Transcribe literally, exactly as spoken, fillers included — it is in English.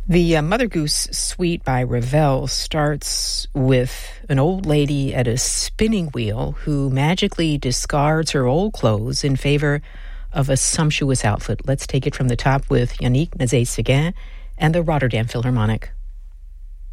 The uh, Mother Goose Suite by Ravel starts with an old lady at a spinning wheel who magically discards her old clothes in favor of a sumptuous outfit. Let's take it from the top with Yannick Nézet-Séguin and the Rotterdam Philharmonic.